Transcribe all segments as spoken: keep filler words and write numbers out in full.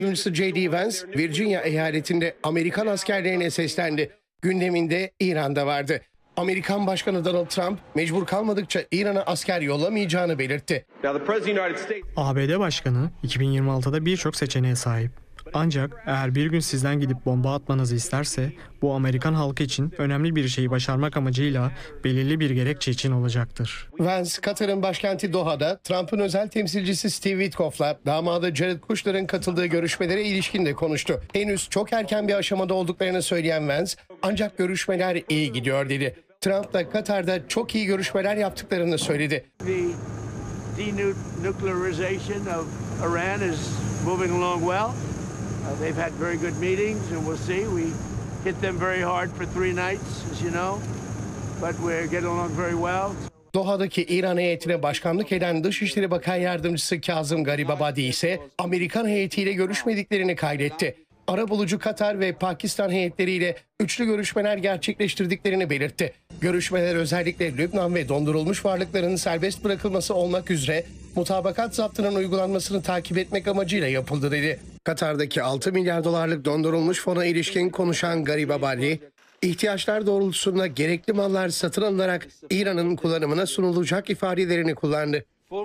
Yardımcısı J D Vance, Virginia eyaletinde Amerikan askerlerine seslendi. Gündeminde İran'da vardı. Amerikan Başkanı Donald Trump, mecbur kalmadıkça İran'a asker yollamayacağını belirtti. A B D Başkanı iki bin yirmi altıda birçok seçeneğe sahip. Ancak eğer bir gün sizden gidip bomba atmanızı isterse, bu Amerikan halkı için önemli bir şeyi başarmak amacıyla belirli bir gerekçe için olacaktır. Vance, Katar'ın başkenti Doha'da Trump'ın özel temsilcisi Steve Witkoff'la damadı Jared Kushner'ın katıldığı görüşmelere ilişkin de konuştu. Henüz çok erken bir aşamada olduklarını söyleyen Vance, ancak görüşmeler iyi gidiyor dedi. Trump da Katar'da çok iyi görüşmeler yaptıklarını söyledi. The denuclearization of Iran is moving along well. Uh, they've had very good meetings, and we'll see. We hit them very hard for three nights, as you know, but we're getting along very well. Doha'daki İran heyetine başkanlık eden Dışişleri Bakan Yardımcısı Kazım Garibabadi ise Amerikan heyetiyle görüşmediklerini kaydetti. Arabulucu Katar ve Pakistan heyetleriyle üçlü görüşmeler gerçekleştirdiklerini belirtti. Görüşmeler özellikle Lübnan ve dondurulmuş varlıkların serbest bırakılması olmak üzere mutabakat zaptının uygulanmasını takip etmek amacıyla yapıldı dedi. Katar'daki altı milyar dolarlık dondurulmuş fona ilişkin konuşan Garibabadi, ihtiyaçlar doğrultusunda gerekli mallar satın alınarak İran'ın kullanımına sunulacak ifadelerini kullandı.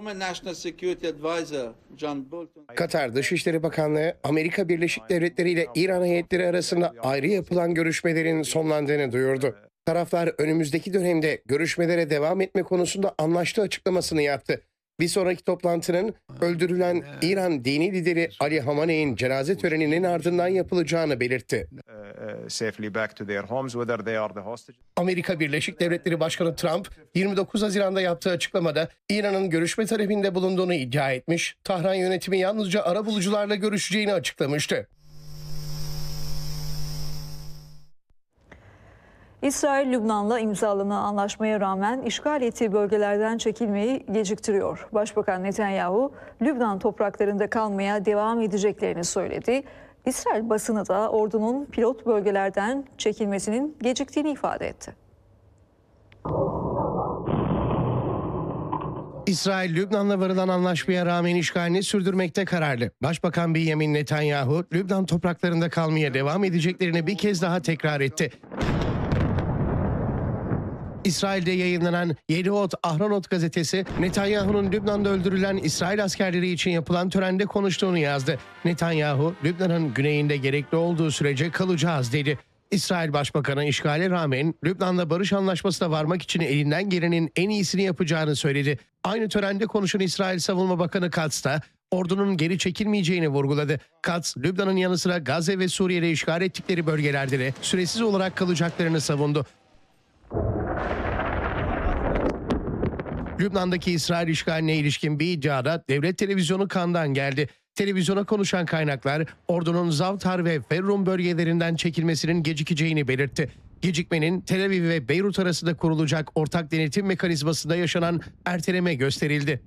Katar Dışişleri Bakanlığı, Amerika Birleşik Devletleri ile İran heyetleri arasında ayrı yapılan görüşmelerin sonlandığını duyurdu. Taraflar önümüzdeki dönemde görüşmelere devam etme konusunda anlaştığı açıklamasını yaptı. Bir sonraki toplantının öldürülen İran dini lideri Ali Hamaney'in cenaze töreninin ardından yapılacağını belirtti. Amerika Birleşik Devletleri Başkanı Trump, yirmi dokuz Haziran'da yaptığı açıklamada İran'ın görüşme talebinde bulunduğunu iddia etmiş, Tahran yönetimi yalnızca arabulucularla görüşeceğini açıklamıştı. İsrail, Lübnan'la imzalanan anlaşmaya rağmen işgal ettiği bölgelerden çekilmeyi geciktiriyor. Başbakan Netanyahu, Lübnan topraklarında kalmaya devam edeceklerini söyledi. İsrail basını da ordunun pilot bölgelerden çekilmesinin geciktiğini ifade etti. İsrail, Lübnan'la varılan anlaşmaya rağmen işgalini sürdürmekte kararlı. Başbakan Benjamin Netanyahu, Lübnan topraklarında kalmaya devam edeceklerini bir kez daha tekrar etti. İsrail'de yayınlanan Yediot Ahronot gazetesi, Netanyahu'nun Lübnan'da öldürülen İsrail askerleri için yapılan törende konuştuğunu yazdı. Netanyahu, Lübnan'ın güneyinde gerekli olduğu sürece kalacağız dedi. İsrail Başbakanı işgale rağmen Lübnan'la barış anlaşmasına varmak için elinden gelenin en iyisini yapacağını söyledi. Aynı törende konuşan İsrail Savunma Bakanı Katz da ordunun geri çekilmeyeceğini vurguladı. Katz, Lübnan'ın yanı sıra Gazze ve Suriye'de işgal ettikleri bölgelerde de süresiz olarak kalacaklarını savundu. Lübnan'daki İsrail işgaline ilişkin bir iddiada devlet televizyonu Kan'dan geldi. Televizyona konuşan kaynaklar ordunun Zavtar ve Ferrum bölgelerinden çekilmesinin gecikeceğini belirtti. Gecikmenin Tel Aviv ve Beyrut arasında kurulacak ortak denetim mekanizmasında yaşanan erteleme gösterildi.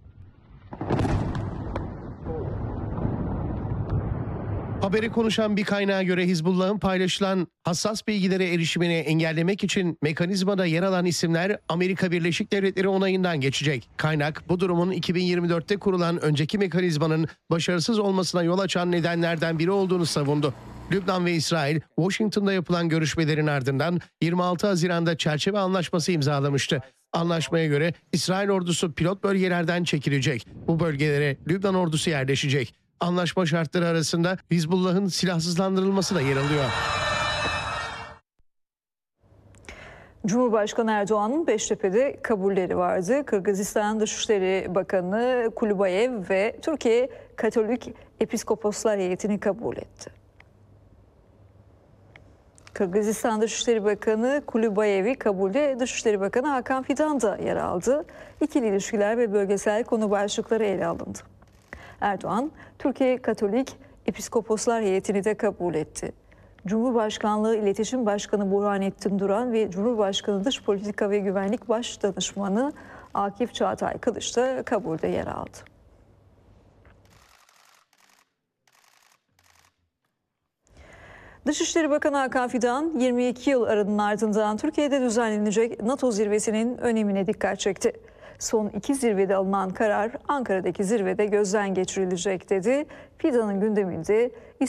Haberi konuşan bir kaynağa göre Hizbullah'ın paylaşılan hassas bilgilere erişimini engellemek için mekanizmada yer alan isimler Amerika Birleşik Devletleri onayından geçecek. Kaynak bu durumun iki bin yirmi dörtte kurulan önceki mekanizmanın başarısız olmasına yol açan nedenlerden biri olduğunu savundu. Lübnan ve İsrail, Washington'da yapılan görüşmelerin ardından yirmi altı Haziran'da çerçeve anlaşması imzalamıştı. Anlaşmaya göre İsrail ordusu pilot bölgelerden çekilecek. Bu bölgelere Lübnan ordusu yerleşecek. Anlaşma şartları arasında Hizbullah'ın silahsızlandırılması da yer alıyor. Cumhurbaşkanı Erdoğan'ın Beştepe'de kabulleri vardı. Kırgızistan Dışişleri Bakanı Kulubayev ve Türkiye Katolik Episkoposlar heyetini kabul etti. Kırgızistan Dışişleri Bakanı Kulubayev'i kabulde Dışişleri Bakanı Hakan Fidan da yer aldı. İkili ilişkiler ve bölgesel konu başlıkları ele alındı. Erdoğan, Türkiye Katolik Episkoposlar heyetini de kabul etti. Cumhurbaşkanlığı İletişim Başkanı Burhanettin Duran ve Cumhurbaşkanı Dış Politika ve Güvenlik Başdanışmanı Akif Çağatay Kılıç da kabulde yer aldı. Dışişleri Bakanı Hakan Fidan, yirmi iki yıl aranın ardından Türkiye'de düzenlenecek NATO zirvesinin önemine dikkat çekti. Son iki zirvede alınan karar Ankara'daki zirvede gözden geçirilecek dedi. Fidan'ın gündeminde